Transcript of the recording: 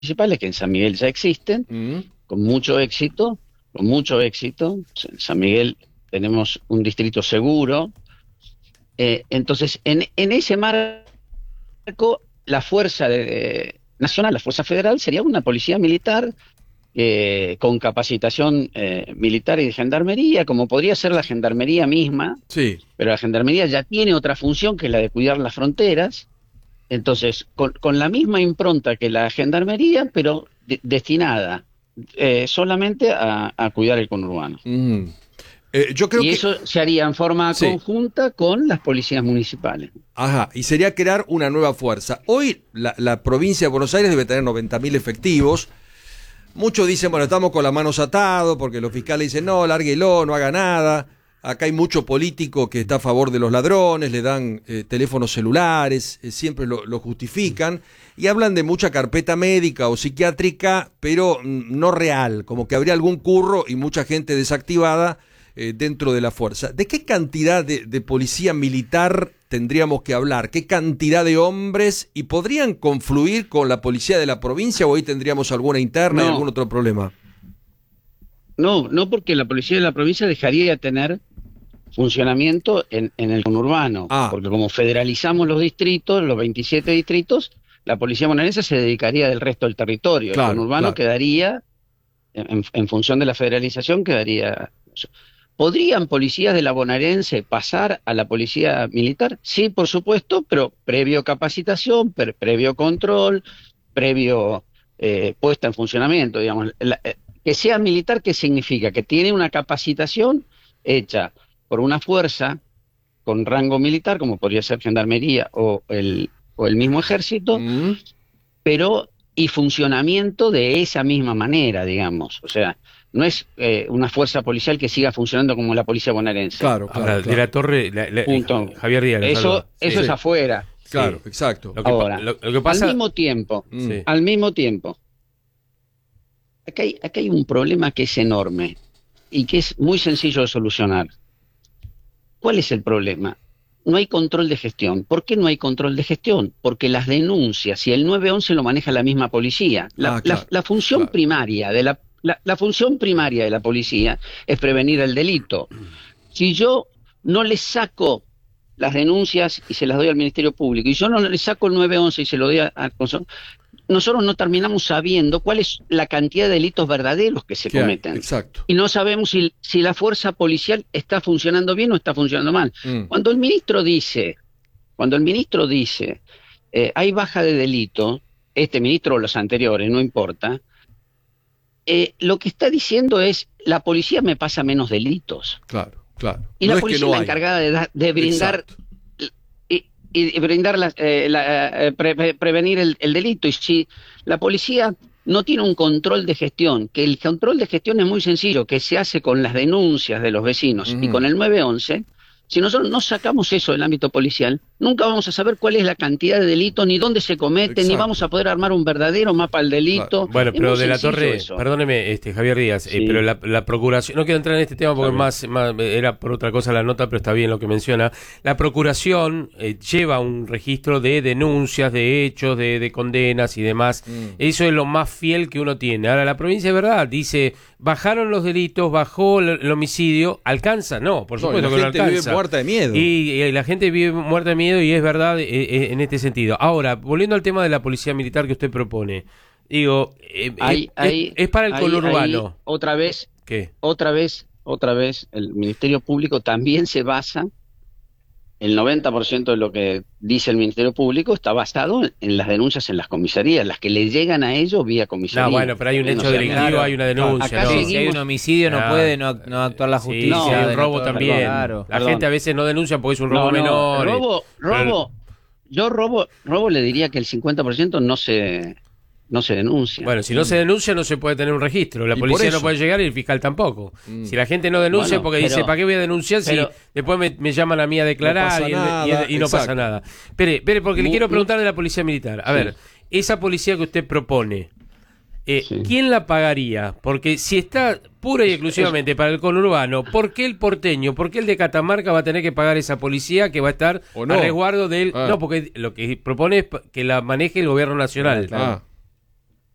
municipales que en San Miguel ya existen, con mucho éxito, con mucho éxito. En San Miguel tenemos un distrito seguro. Entonces, en ese marco, la fuerza nacional, la fuerza federal, sería una policía militar con capacitación militar y de gendarmería, como podría ser la gendarmería misma, Sí. pero la gendarmería ya tiene otra función, que es la de cuidar las fronteras. Entonces, con la misma impronta que la gendarmería, pero destinada solamente a cuidar el conurbano. Yo creo Y que... eso se haría en forma Sí. conjunta con las policías municipales. Ajá, y sería crear una nueva fuerza. Hoy la provincia de Buenos Aires debe tener 90.000 efectivos. Muchos dicen, bueno, estamos con las manos atados, porque los fiscales dicen, no, lárguelo, no haga nada. Acá hay mucho político que está a favor de los ladrones, le dan teléfonos celulares, siempre lo justifican, y hablan de mucha carpeta médica o psiquiátrica, pero no real, como que habría algún curro y mucha gente desactivada dentro de la fuerza. ¿De qué cantidad de policía militar tendríamos que hablar? ¿Qué cantidad de hombres? ¿Y podrían confluir con la policía de la provincia o ahí tendríamos alguna interna y algún otro problema? No, porque la policía de la provincia dejaría de tener funcionamiento en el conurbano, porque como federalizamos los distritos, los 27 distritos, la policía bonaerense se dedicaría del resto del territorio. Claro, el conurbano quedaría, en función de la federalización, quedaría... ¿Podrían policías de la bonaerense pasar a la policía militar? Sí, por supuesto, pero previo capacitación, previo control, previo puesta en funcionamiento, digamos. Que sea militar, ¿qué significa? Que tiene una capacitación hecha por una fuerza con rango militar, como podría ser gendarmería o el mismo ejército, pero y funcionamiento de esa misma manera, digamos. O sea, no es una fuerza policial que siga funcionando como la policía bonaerense. Claro. De la Torre, Javier Díaz. Eso es afuera. Claro, sí. Exacto. Ahora, lo que pasa... al mismo tiempo, acá hay un problema que es enorme y que es muy sencillo de solucionar. ¿Cuál es el problema? No hay control de gestión. ¿Por qué no hay control de gestión? Porque las denuncias y el 911 lo maneja la misma policía. La función primaria de la función primaria de la policía es prevenir el delito. Si yo no le saco las denuncias y se las doy al Ministerio Público, y yo no le saco el 911 y se lo doy al Consejo, nosotros no terminamos sabiendo cuál es la cantidad de delitos verdaderos que se cometen. Exacto. Y no sabemos si la fuerza policial está funcionando bien o está funcionando mal. Cuando el ministro dice, hay baja de delito, este ministro o los anteriores, no importa, lo que está diciendo es, la policía me pasa menos delitos. Claro. Y no la policía es la encargada de brindar... Y brindar prevenir el delito. Y si la policía no tiene un control de gestión, que el control de gestión es muy sencillo, que se hace con las denuncias de los vecinos y con el 911, si nosotros no sacamos eso del ámbito policial, nunca vamos a saber cuál es la cantidad de delitos, ni dónde se cometen, ni vamos a poder armar un verdadero mapa del delito. Bueno, pero de la Torre, eso. Perdóneme, Javier Díaz, pero la procuración, no quiero entrar en este tema porque más era por otra cosa la nota, pero está bien lo que menciona. La procuración lleva un registro de denuncias, de hechos, de condenas y demás. Eso es lo más fiel que uno tiene. Ahora, la provincia de verdad dice, bajaron los delitos, bajó el homicidio, ¿alcanza? No, por supuesto que no alcanza. Vive muerta de miedo. Y la gente vive muerta de miedo y es verdad en este sentido. Ahora, volviendo al tema de la policía militar que usted propone, digo, es para el conurbano. Otra vez, ¿qué? Otra vez, el Ministerio Público también se basa, el 90% de lo que dice el Ministerio Público está basado en las denuncias en las comisarías, las que le llegan a ellos vía comisaría. No, bueno, pero hay un hecho delictivo, hay una denuncia. Acá si hay un homicidio no puede no actuar la justicia. Sí, hay un robo también. Claro. La gente a veces no denuncia porque es un robo menor. Robo le diría que el 50% no se denuncia. Bueno, si no se denuncia no se puede tener un registro. La policía no puede llegar y el fiscal tampoco. Si la gente no denuncia porque dice, ¿para qué voy a denunciar si después me llaman a mí a declarar y no pasa nada? Espere, porque le quiero preguntar de la policía militar. A ver, esa policía que usted propone, ¿quién la pagaría? Porque si está pura y exclusivamente para el conurbano, ¿por qué el porteño, por qué el de Catamarca va a tener que pagar esa policía que va a estar a resguardo de él? No, porque lo que propone es que la maneje el gobierno nacional.